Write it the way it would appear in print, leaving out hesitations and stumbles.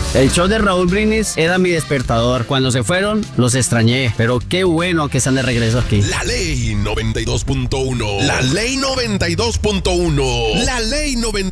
El show de Raúl Brindis era mi despertador. Cuando se fueron, los extrañé. Pero qué bueno que están de regreso aquí. La Ley 92.1. La Ley 92.1. La Ley 92.